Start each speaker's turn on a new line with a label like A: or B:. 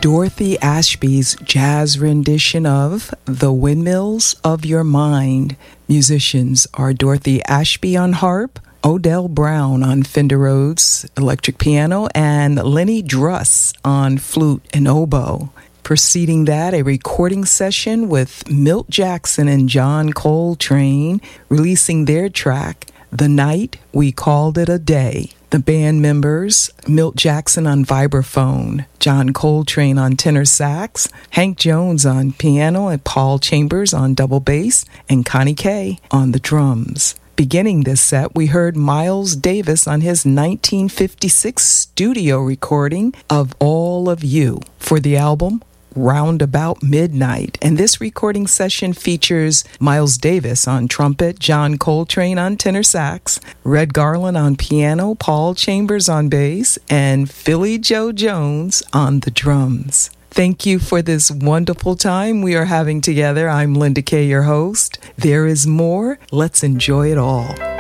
A: Dorothy Ashby's jazz rendition of The Windmills of Your Mind. Musicians are Dorothy Ashby on harp, Odell Brown on Fender Rhodes electric piano, and Lenny Druss on flute and oboe. Preceding that, a recording session with Milt Jackson and John Coltrane releasing their track, The Night We Called It a Day. The band members, Milt Jackson on vibraphone, John Coltrane on tenor sax, Hank Jones on piano, and Paul Chambers on double bass, and Connie Kay on the drums. Beginning this set, we heard Miles Davis on his 1956 studio recording of All of You for the album Round About Midnight. And this recording session features Miles Davis on trumpet, John Coltrane on tenor sax, Red Garland on piano, Paul Chambers on bass, and Philly Joe Jones on the drums. Thank you for this wonderful time we are having together. I'm Linda Kay, your host. There is more. Let's enjoy it all.